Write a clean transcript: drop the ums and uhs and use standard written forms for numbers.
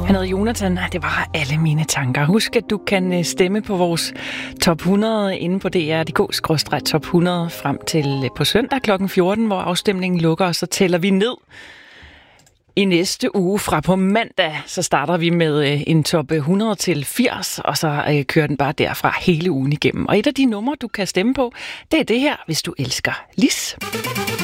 Han hedder Jonathan, det var alle mine tanker. Husk, at du kan stemme på vores top 100 inde på dr.dk/top 100 frem til på søndag kl. 14, hvor afstemningen lukker, og så tæller vi ned. I næste uge fra på mandag, så starter vi med en top 100 til 80, og så kører den bare derfra hele ugen igennem. Og et af de numre, du kan stemme på, det er det her, hvis du elsker Lis.